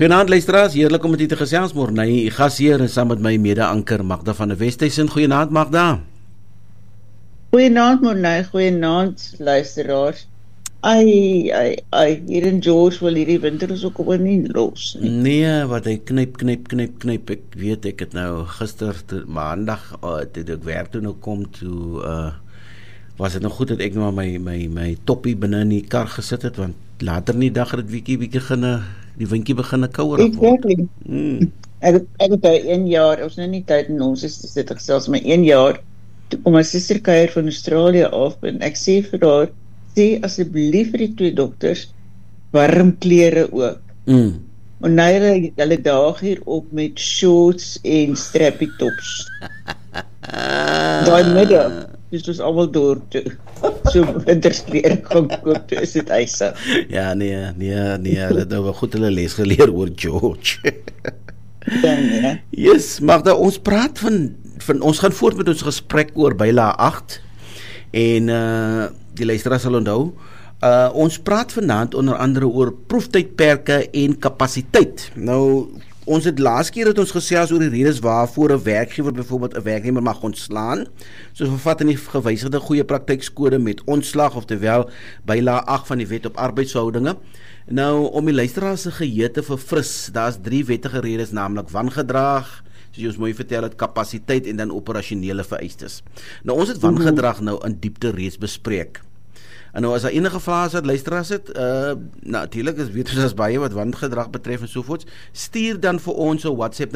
Goeienaand luisteraars, heerlik om met u te gesels Morney. U gasheer is saam met my mede-anker Magda van der Westhuizen. Goeienaand Magda. Goeienaand Morney, goeienaand luisteraars. Hier in George wil hierdie winter is ook al nie los nie. Nee, wat hy knip. Ek weet ek het nou gister maandag toe ek werk toe nou kom toe was dit nou goed dat ek nou my toppie binne in die kar gesit het, want later in die dag het dit bietjie die windjie begin kouerig word. Exactly. Ek het 1 jaar, ons nou nie tyd in ons is dit gesels my 1 jaar toe kom my suster kuier van Australië af en ek sê vir haar, sê asseblief vir die 2 dokters warm klere ook. En nou hulle daag hier op met shorts en strappy tops. Daai middag is ons almal door toe. So wintersklere gaan koop, toe is dit eise. Ja, nee, hulle het nou wel goed hulle les geleer oor George. Ja, nee. Yes, Magda, ons praat van ons gaan voort met ons gesprek oor Byla 8 en die luisteraars sal onthou, ons praat vanaand onder andere oor proeftydperke en kapasiteit. Nou, ons het laas keer het ons gesels oor die redes waarvoor 'n werkgewer byvoorbeeld 'n werknemer mag ontslaan, soos vervat in die gewysigde goeie praktykskode met ontslag, oftewel Byla 8 van die Wet op Arbeidsverhoudinge. Nou, om die luisteraars se geheue te verfris, daar's 3 wettige redes, naamlik wangedrag, soos jy ons mooi vertel het, kapasiteit en dan operasionele vereistes. Nou, ons het wangedrag nou in diepte reeds bespreek. En nou as daar enige vrae is wat luisteraars het, natuurlik weet ons as baie wat wangedrag betref en sovoorts, stuur dan vir ons 'n WhatsApp na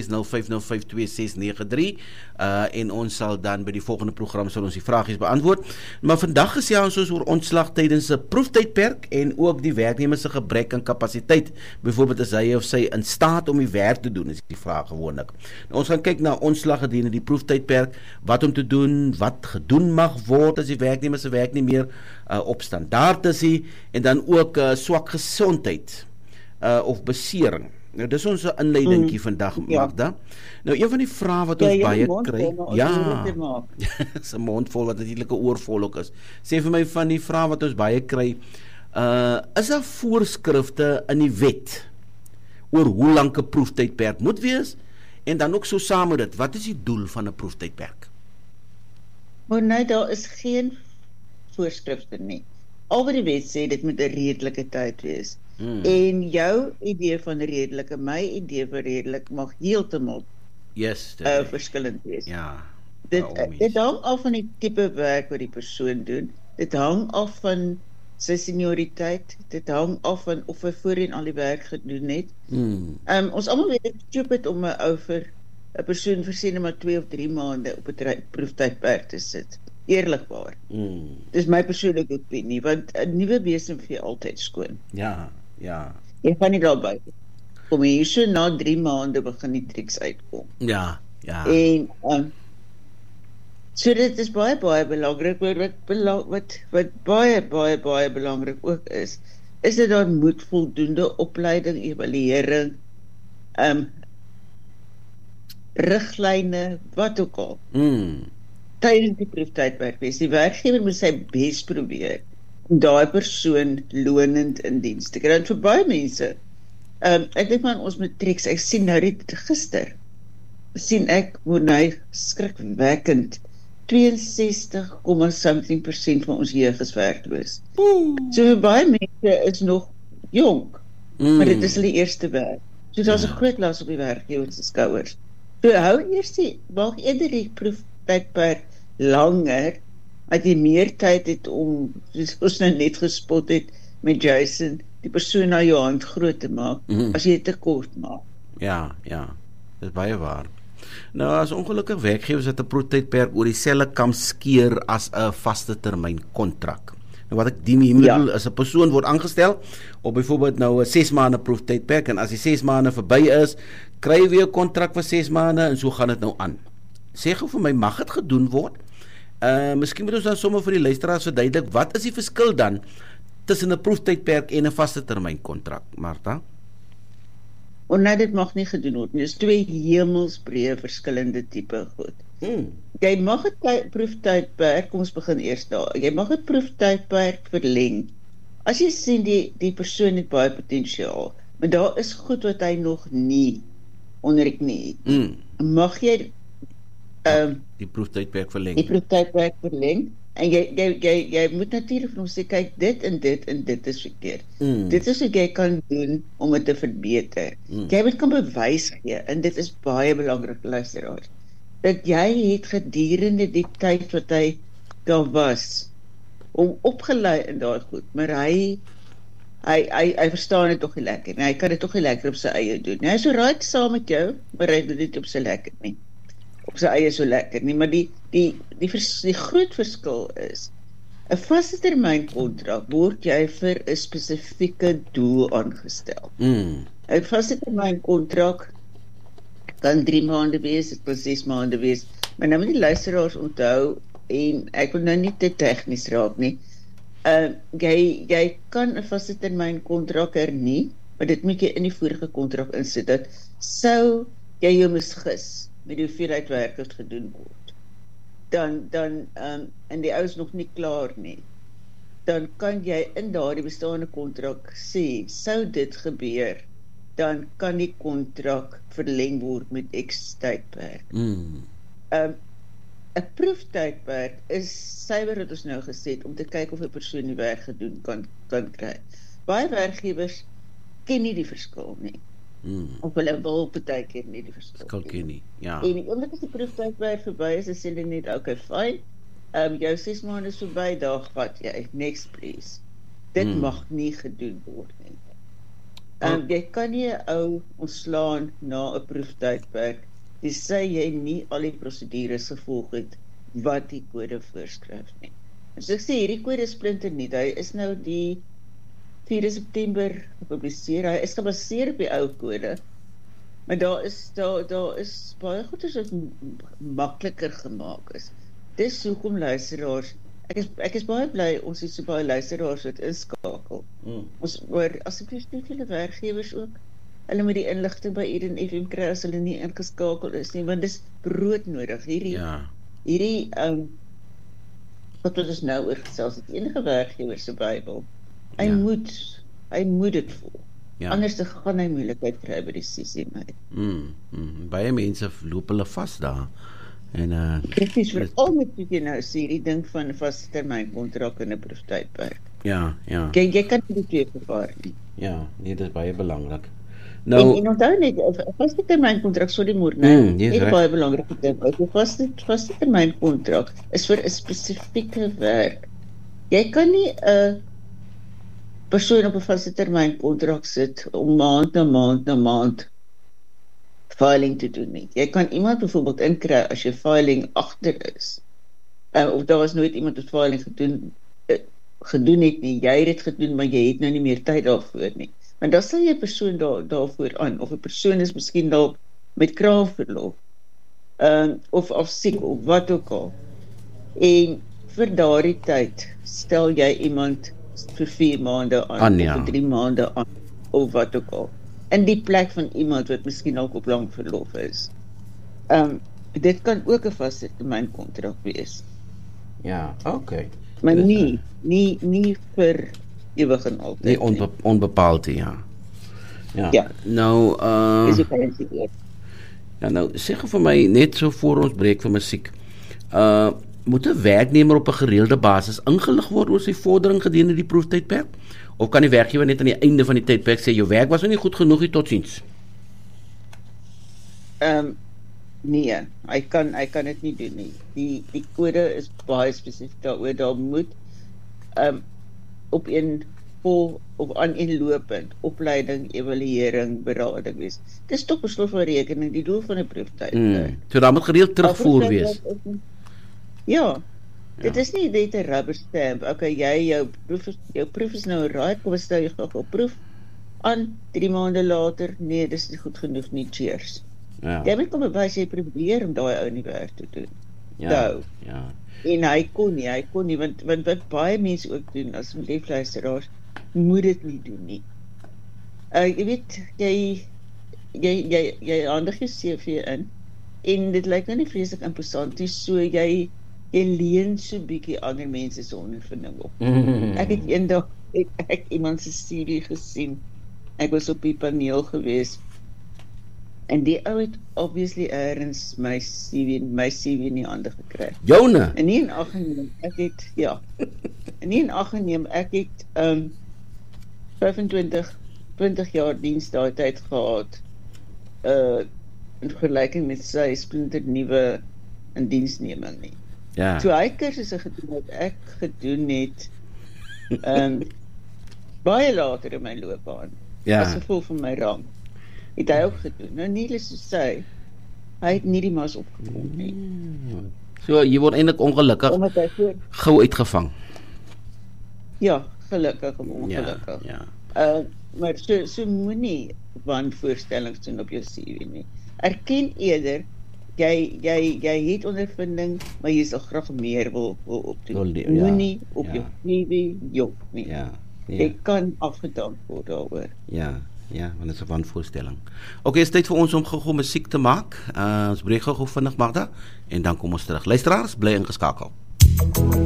0605052693 en ons sal dan by die volgende program sal ons die vragies beantwoord. Maar vandag gesels ons oor ontslag tydens 'n proeftydperk en ook die werknemer se gebrek aan kapasiteit. Byvoorbeeld is hy of sy in staat om die werk te doen, is die vraag gewoonlik. Nou, ons gaan kyk na ontslag gedurende die proeftydperk, wat om te doen, wat gedoen mag word as die werknemer se werk nie meer op standaard is hy, en dan ook swak gesondheid of besering. Nou, dis ons inleidingkie vandag, Magda. Nou, een van die vrae wat ons baie kry, is 'n mondvol wat natuurlik 'n oorvol ook is. Sê vir my van die vrae wat ons baie kry, is daar voorskrifte in die wet oor hoe lank 'n proeftydperk moet wees, en dan ook so saam met dit, wat is die doel van 'n proeftydperk? Maar nee, daar is geen voorskrifte nie. Al wat die wet sê, dit moet 'n redelike tyd wees. En jou idee van redelike, my idee van redelik mag heeltemal verskillend wees. Ja. Dit hang af van die tipe werk wat die persoon doen. Dit hang af van sy senioriteit. Dit hang af van of hy voorheen al die werk gedoen het. Ons almal weet dit stupid om 'n persoon vir sê maar 2 of 3 maande op 'n proeftydperk te sit. Eerlikwaar. Dis my persoonlike opinie, want 'n nuwe besem vir altyd skoon. Ja. Jy gaan nie daarby kom hier so na 3 maande begin die triks uitkom. Ja. En so dit is baie belangrik, wat baie belangrik ook is dat daar moet voldoende opleiding, evaluering, riglyne, wat ook al. Tydens die proeftydperk wees. Die werkgewer moet sy bes probeer om daai persoon lonend in diens te kry. En vir baie mense, ek dink maar ons matrieks, ek sien nou dit gister, sien ek skrikwekkend 62,something% van ons jeug is werkloos. So vir baie mense is nog jonk, maar dit is hulle eerste werk. So daar's 'n groot las op die werkgewer se skouers. So hou eers mag eerder die proeftydperk langer, dat jy meer tyd het om, soos ons nou net gespot het met Jason, die persoon na jou hand groot te maak, as jy te kort maak. Ja, dit is baie waar. Nou, as ongelukkig werkgewers het 'n proeftydperk oor dieselfde kam skeer as 'n vaste termyn kontrak. Nou, wat ek hiermee bedoel, is 'n persoon word aangestel op byvoorbeeld nou 'n 6 maande proeftydperk, en as die 6 maande verby is, kry jy weer 'n kontrak vir 6 maande, en so gaan dit nou aan. Sê gou vir my, mag dit gedoen word? Miskien moet ons dan sommer vir die luisteraars verduidelik, wat is die verskil dan tussen 'n proeftydperk en 'n vaste termyn kontrak, Martha? Nee, dit mag nie gedoen word nie. Dis 2 hemelsbreë verskillende tipe goed. Jy mag 'n proeftydperk, kom ons begin eers daar. Jy mag 'n proeftydperk verleng. As jy sien die persoon het baie potensiaal, maar daar is goed wat hy nog nie onder die knie het. Mag jy die proeftydperk verleng. Die proeftydperk verleng, en jy moet natuurlik vir hom sê, kyk, dit en dit en dit is verkeerd. Dit is wat jy kan doen om dit te verbeter. Jy moet kan bewys gee, en dit is baie belangrik, luisteraars, dat jy het gedurende die tyd wat hy daar was, om opgelei in daai goed, maar hy verstaan dit tog nie lekker, en hy kan dit tog nie lekker op sy eie doen. Hy is so raak saam met jou, maar hy doen dit op sy lekker nie. Op sy eie so lekker nie, maar die groot verskil is, 'n vaste termyn kontrak word jy vir 'n spesifieke doel aangestel. 'n Vaste termyn kontrak kan 3 maande wees, dit kan 6 maande wees, maar nou moet die luisteraars onthou, en ek wil nou nie te tegnies raak nie, jy kan 'n vaste termyn kontrak hernie, maar dit moet jy in die vorige kontrak insit, dat sou jy jou misgis met die hoeveelheid werk wat gedoen word, dan en die ou is nog nie klaar nie, dan kan jy in daardie bestaande kontrak sê, sou dit gebeur, dan kan die kontrak verleng word met X tydperk. 'n Proeftydperk is suiwer wat ons nou gesê het, om te kyk of 'n persoon die werk gedoen kan kry. Baie werkgewers ken nie die verskil nie. Of hulle wil partykeer nie die verskil ken nie, ja. En die oomblik as die proeftydperk verby is, dan sê hulle net, okay, fyn, jou 6 maande is verby, daar vat jy, next please. Dit mag nie gedoen word nie. Jy kan nie 'n ou ontslaan na 'n proeftydperk, dis sê jy nie al die prosedures gevolg het wat die kode voorskryf nie. So ek sê, hierdie kode is splinternuut, hy is nou die 4 September gepubliseer, hy is gebaseer op die ou kode, maar daar is baie goeders wat makliker gemaak is. Dis hoekom luisteraars, ek is baie bly, ons het so baie luisteraars wat inskakel. Ons oor, asseblief net julle werkgewers ook, hulle moet die inligting by Eden FM kry as hulle nie ingeskakel is nie, want dis broodnodig. Hierdie wat ons nou oorgesels, het enige werkgewer se Bybel. Hy moet dit volg. Anders gaan hy moeilikheid kry by die sessie uit. Baie mense loop hulle vas daar. En dit is veral met jy nou sê, die ding van 'n vaste termyn kontrak en 'n proeftydperk. Ja. Jy kan die twee verwar nie. Ja, nee, dit is baie belangrik. Nou, en onthou net, 'n vaste termyn kontrak, sorry Morne, dit baie belangrike ding. 'n vaste termyn kontrak is vir 'n spesifieke werk. Jy kan nie 'n persoon op 'n vaste termyn kontrak sit om maand na maand filing te doen nie. Jy kan iemand byvoorbeeld inkry as jy filing agter is. Of daar was nooit iemand wat filing gedoen het nie. Jy het dit gedoen, maar jy het nou nie meer tyd daarvoor nie. Want dan sal jy 'n persoon daarvoor aan, of 'n persoon is miskien dalk met kraamverlof, of siek, of wat ook al. En vir daardie tyd stel jy iemand vir 4 maande aan, of vir 3 maande aan, of wat ook al. In die plek van iemand wat miskien ook op lang verlof is. Dit kan ook 'n vaste termyn kontrak wees. Ja, okay. Maar nie vir ewig en altyd. Nee, onbepaald, ja. Nou, nou, sê vir my, net so voor ons breek vir musiek, moet 'n werknemer op 'n gereelde basis ingelig word oor sy vordering gedurende die proeftydperk? Of kan die werkgewer net aan die einde van die tydperk sê, jou werk was nog nie goed genoeg nie, totsiens? Nee, hy kan dit nie doen nie. Die kode is baie spesifiek daaroor, daar moet op aaneenlopend opleiding, evaluering, berading wees. Dit is toch beslof van rekening, die doel van 'n proeftydperk. So daar moet gereeld terugvoer wees. Ja. Dit is nie net 'n rubber stamp. Okay, jou proef is nou right, kom stel jy gou proef aan 3 maande later. Nee, dis nie goed genoeg nie, cheers. Jy moet kom bewys jy probeer om daai ou nie werk te doen. En hy kon nie, want wat baie mense ook doen as liefluisteraars, moet dit nie doen nie. Jy weet, jy handig jou CV in, en dit lyk nou nie vreeslik imposant nie, so jy leen so bietjie ander mense se ondervinding op. Ek het eendag iemand se CV gesien, Ek was op die paneel gewees. En die ou het obviously ergens my CV in die hande gekry. Joune? En nie in ag geneem, ek het, ja. En nie in ag geneem, ek het 20 jaar diens daai tyd gehad, in vergelyking met sy splinternuwe indiensneming nie. Ja. So hy kursusse gedoen wat ek gedoen het, baie later in my loopbaan, as gevolg van my rang, het hy ook gedoen. Nou nie soos sy, hy het nie die mas opgekom nie. So, jy word eintlik ongelukkig gou uitgevang. Ja, gelukkig of ongelukkig. Ja. Maar so moenie wanvoorstellings doen op jou CV nie. Erken eerder, jy het ondervinding, maar jy sal graag meer wil opdoen. Moenie op jou CV jok nie. Jy kan afgedank word daaroor. Ja, want dit is 'n wanvoorstelling. Okay, is tyd vir ons om gou musiek te maak. Ons breek gou vinnig, Magda, en dan kom ons terug. Luisteraars, bly ingeskakel.